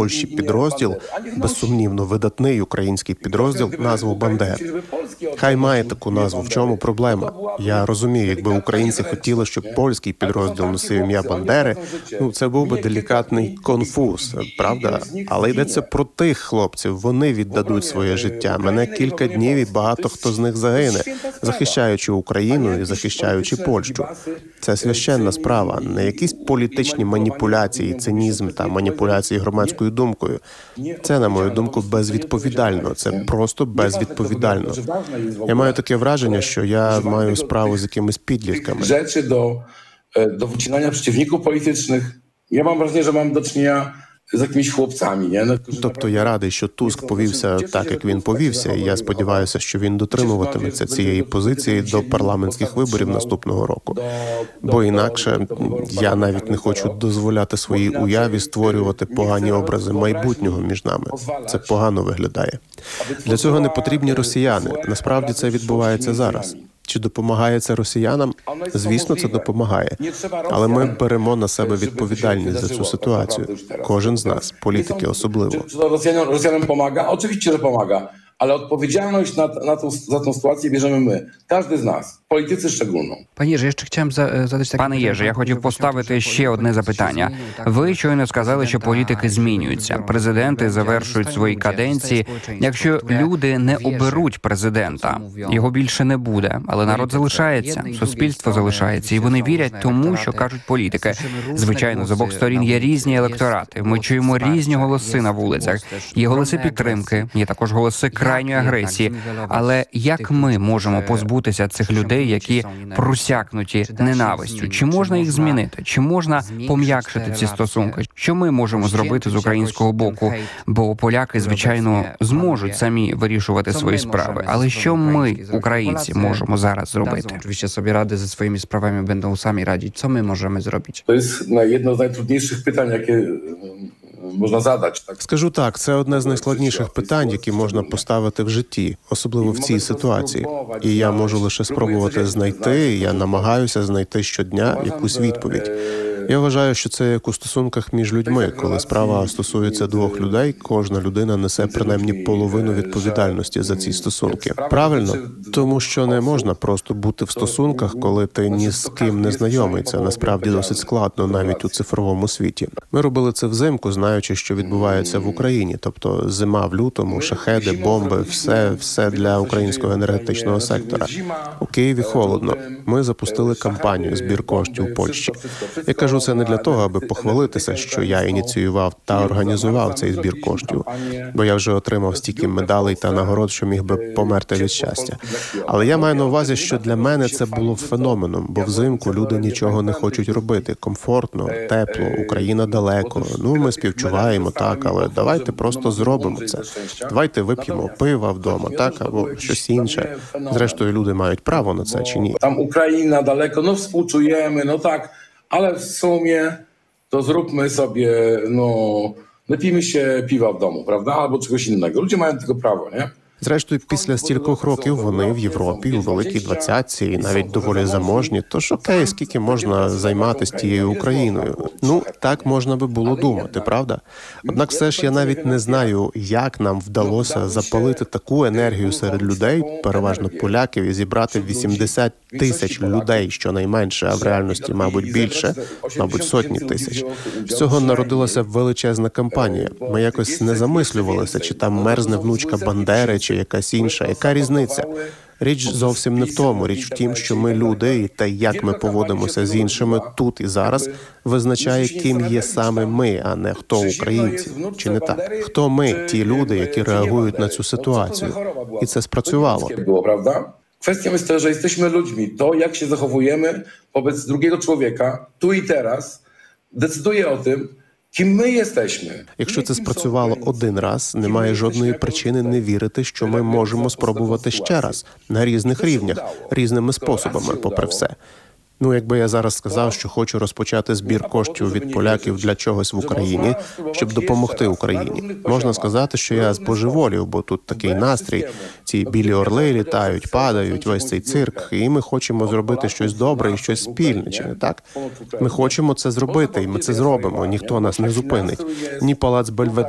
Польщі підрозділ, безсумнівно видатний український підрозділ, назву «Бандера». Хай має таку назву, в чому проблема? Я розумію, якби українці хотіли, щоб польський підрозділ носив ім'я Бандери, це був би делікатний конфуз, правда? Але йдеться про тих хлопців, вони віддадуть своє життя. Мене кілька днів і багато хто з них загине, захищаючи Україну і захищаючи Польщу. Це священна справа, не якісь політичні маніпуляції, цинізм та маніпуляції громадською думкою. Це, на мою думку, безвідповідально. Це просто безвідповідально. Я маю таке враження, що я маю справу з якимись підлітками. Rzeczy do wycinania przeciwników politycznych. Ja mam wrażenie, że mam do czynienia z jakimiś chłopcami, nie? Тобто я радий, що Туск повівся так, як він повівся, і я сподіваюся, що він дотримуватиметься цієї позиції до парламентських виборів наступного року. Бо інакше я навіть не хочу дозволяти своїй уяві створювати погані образи майбутнього між нами. Це погано виглядає. Для цього не потрібні росіяни. Насправді це відбувається зараз. Чи допомагає це росіянам? Звісно, це допомагає. Але ми беремо на себе відповідальність за цю ситуацію. Кожен з нас, політики особливо. Rosjanom pomaga? Oczywiście, że pomaga. Ale odpowiedzialność za tą sytuację bierzemy my. Każdy z nas. Politycy szczególną. Пане Єже, я хотів поставити ще одне запитання. Ви щойно сказали, що політики змінюються. Президенти завершують свої каденції. Якщо люди не оберуть президента, його більше не буде. Але народ залишається, суспільство залишається. І вони вірять тому, що кажуть політики. Звичайно, з обох сторін є різні електорати. Ми чуємо різні голоси на вулицях. Є голоси підтримки, є також голоси крайньої агресії. Але як ми можемо позбутися цих людей, які просякнуті ненавистю? Чи можна їх змінити? Чи можна пом'якшити ці стосунки? Що ми можемо зробити з українського боку? Бо поляки, звичайно, зможуть самі вирішувати свої справи. Але що ми, українці, можемо зараз зробити? Oczywiście sobie rady ze swoimi sprawami będą sami radzić. Co my możemy zrobić? To jest jedno z najtrudniejszych pytań, jakie можна задати. Скажу так, це одне з найскладніших питань, які можна поставити в житті, особливо в цій ситуації. І я можу лише спробувати знайти, я намагаюся знайти щодня якусь відповідь. Я вважаю, що це як у стосунках між людьми. Коли справа стосується двох людей, кожна людина несе принаймні половину відповідальності за ці стосунки. Правильно? Тому що не можна просто бути в стосунках, коли ти ні з ким не знайомий. Це насправді досить складно навіть у цифровому світі. Ми робили це взимку, знаючи, що відбувається в Україні. Тобто зима в лютому, шахеди, бомби, все для українського енергетичного сектора. У Києві холодно. Ми запустили кампанію «Збір коштів у Польщі». Я кажу це не для того, аби похвалитися, що я ініціював та організував цей збір коштів, бо я вже отримав стільки медалей та нагород, що міг би померти від щастя. Але я маю на увазі, що для мене це було феноменом, бо взимку люди нічого не хочуть робити. Комфортно, тепло, Україна далеко. Ми співчуваємо, так, але давайте просто зробимо це. Давайте вип'ємо пива вдома, так, або щось інше. Зрештою, люди мають право на це чи ні? Там Україна далеко, współczujemy, tak, ale w sumie to zróbmy sobie, napijmy się piwa w domu, prawda? Albo czegoś innego. Ludzie mają tego prawo, nie? Зрештою, після стількох років вони в Європі, у Великій Двадцятці, і навіть доволі заможні, тож окей, скільки можна займатися тією Україною? Так можна би було думати, правда? Однак все ж я навіть не знаю, як нам вдалося запалити таку енергію серед людей, переважно поляків, і зібрати 80 тисяч людей, щонайменше, а в реальності, мабуть, більше, мабуть, сотні тисяч. З цього народилася величезна кампанія. Ми якось не замислювалися, чи там мерзне внучка Бандери, чи якась інша. Яка різниця? Річ зовсім не в тому. Річ в тім, що ми люди, і те, як ми поводимося з іншими тут і зараз, визначає, ким є саме ми, а не хто українці. Чи не так? Хто ми, ті люди, які реагують на цю ситуацію? І це спрацювало. Kwestią jest to, że jesteśmy ludźmi. To, jak się zachowujemy wobec drugiego człowieka, tu i teraz, decyduje o tym, ким ми єстечми. Якщо це спрацювало один раз, немає жодної причини не вірити, що ми можемо спробувати ще раз, на різних рівнях, різними способами, попри все. Якби я зараз сказав, що хочу розпочати збір коштів від поляків для чогось в Україні, щоб допомогти Україні. Можна сказати, що я збожеволів, бо тут такий настрій. Ці білі орли літають, падають, весь цей цирк, і ми хочемо зробити щось добре і щось спільне, чи не так? Ми хочемо це зробити, і ми це зробимо, ніхто нас не зупинить. Ні палац Бельведер,